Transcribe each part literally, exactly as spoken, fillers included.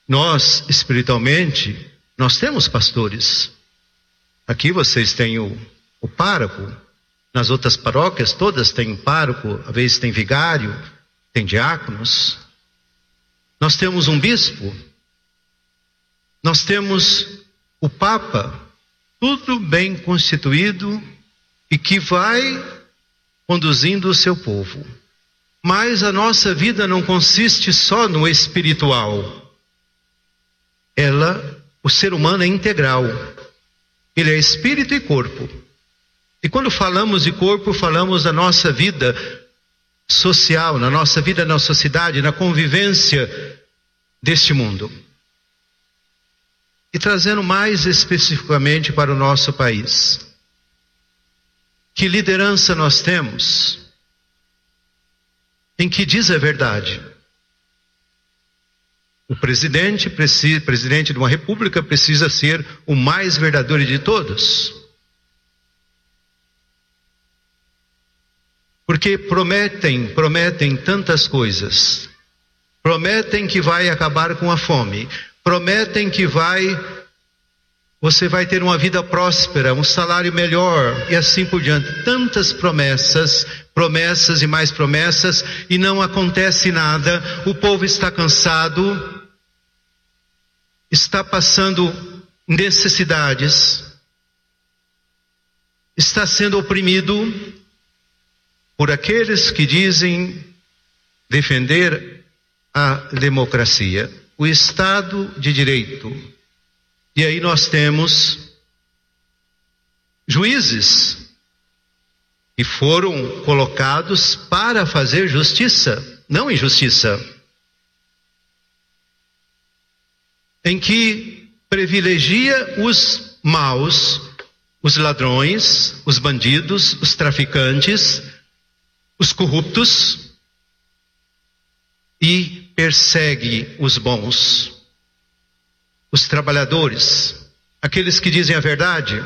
nós, espiritualmente, nós temos pastores. Aqui vocês têm o, o pároco, nas outras paróquias todas têm pároco, às vezes tem vigário, tem diáconos. Nós temos um bispo, nós temos o Papa, tudo bem constituído e que vai conduzindo o seu povo. Mas a nossa vida não consiste só no espiritual. Ela, o ser humano é integral. Ele é espírito e corpo. E quando falamos de corpo, falamos da nossa vida social, na nossa vida na sociedade, na convivência deste mundo. E trazendo mais especificamente para o nosso país. Que liderança nós temos em que diz a verdade? O presidente, precisa, presidente de uma república precisa ser o mais verdadeiro de todos. Porque prometem, prometem tantas coisas. Prometem que vai acabar com a fome. Prometem que vai, você vai ter uma vida próspera, um salário melhor e assim por diante. Tantas promessas, promessas e mais promessas e não acontece nada. O povo está cansado, está passando necessidades, está sendo oprimido por aqueles que dizem defender a democracia, o Estado de Direito. E aí nós temos juízes que foram colocados para fazer justiça, não injustiça, em que privilegia os maus, os ladrões, os bandidos, os traficantes, os corruptos e persegue os bons, os trabalhadores, aqueles que dizem a verdade,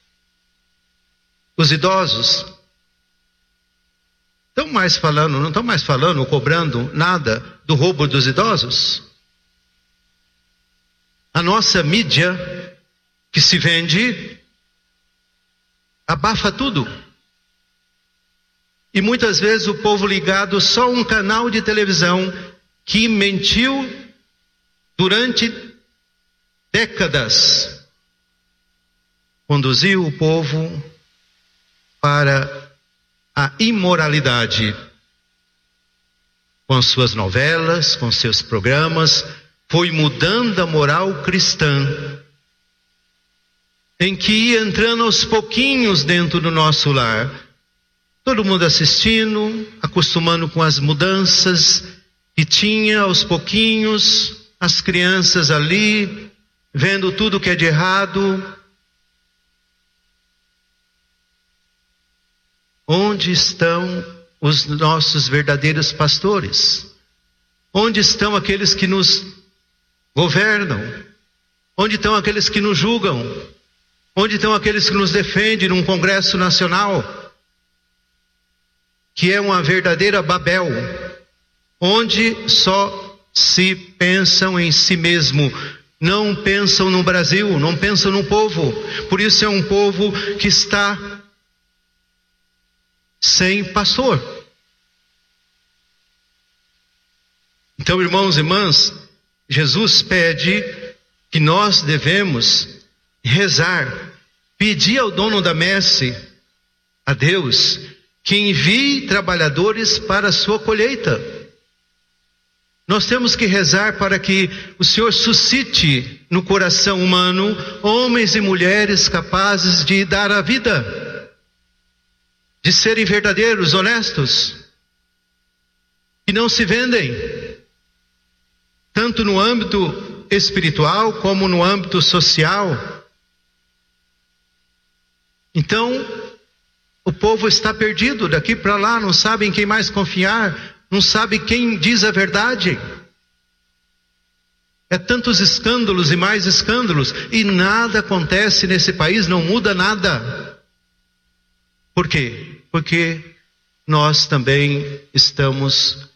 os idosos. Estão mais falando, não estão mais falando, cobrando nada do roubo dos idosos? A nossa mídia que se vende abafa tudo. E muitas vezes o povo ligado só a um canal de televisão que mentiu durante décadas, conduziu o povo para a imoralidade, com suas novelas, com seus programas, foi mudando a moral cristã, em que ia entrando aos pouquinhos dentro do nosso lar, todo mundo assistindo, acostumando com as mudanças, e tinha aos pouquinhos as crianças ali, vendo tudo que é de errado. Onde estão os nossos verdadeiros pastores? Onde estão aqueles que nos governam? Onde estão aqueles que nos julgam? Onde estão aqueles que nos defendem num Congresso Nacional? Que é uma verdadeira Babel, onde só se pensam em si mesmo, não pensam no Brasil, não pensam no povo. Por isso é um povo que está sem pastor. Então, irmãos e irmãs, Jesus pede que nós devemos rezar, pedir ao dono da messe, a Deus, que envie trabalhadores para a sua colheita. Nós temos que rezar para que o Senhor suscite no coração humano homens e mulheres capazes de dar a vida, de serem verdadeiros, honestos, que não se vendem, tanto no âmbito espiritual como no âmbito social. Então, o povo está perdido daqui para lá, não sabe em quem mais confiar, não sabe quem diz a verdade. É tantos escândalos e mais escândalos, e nada acontece nesse país, não muda nada. Por quê? Porque nós também estamos